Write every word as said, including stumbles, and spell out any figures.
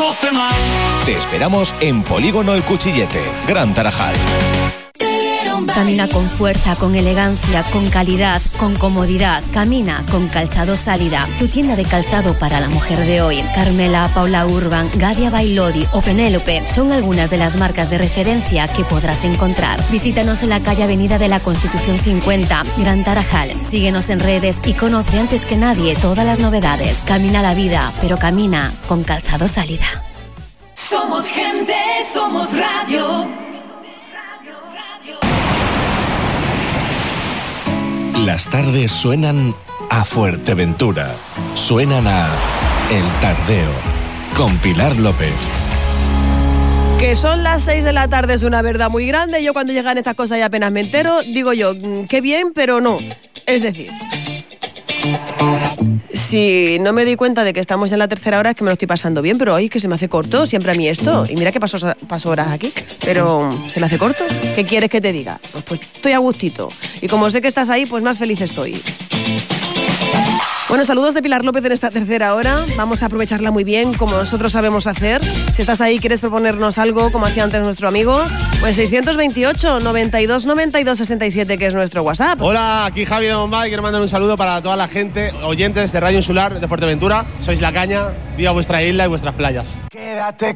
doce más. Te esperamos en Polígono El Cuchillete, Gran Tarajal. Camina con fuerza, con elegancia, con calidad, con comodidad. Camina con Calzado Sálida, tu tienda de calzado para la mujer de hoy. Carmela, Paula Urban, Gadia Bailodi o Penélope son algunas de las marcas de referencia que podrás encontrar. Visítanos en la calle Avenida de la Constitución cincuenta, Gran Tarajal. Síguenos en redes y conoce antes que nadie todas las novedades. Camina la vida, pero camina con Calzado Sálida. Somos gente, somos radio. Las tardes suenan a Fuerteventura, suenan a El Tardeo, con Pilar López. Que son las seis de la tarde es una verdad muy grande. Yo cuando llegan estas cosas y apenas me entero, digo yo, qué bien, pero no. Es decir, si no me doy cuenta de que estamos en la tercera hora es que me lo estoy pasando bien, pero hoy es que se me hace corto siempre a mí esto. Y mira que paso, paso horas aquí, pero se me hace corto. ¿Qué quieres que te diga? Pues, pues estoy a gustito. Y como sé que estás ahí, pues más feliz estoy. Bueno, saludos de Pilar López en esta tercera hora. Vamos a aprovecharla muy bien, como nosotros sabemos hacer. Si estás ahí y quieres proponernos algo, como hacía antes nuestro amigo, pues seiscientos veintiocho, noventa y dos, noventa y dos, sesenta y siete, que es nuestro WhatsApp. Hola, aquí Javi de Bombay. Quiero mandar un saludo para toda la gente, oyentes de Radio Insular de Fuerteventura. Sois la caña, viva vuestra isla y vuestras playas. Quédate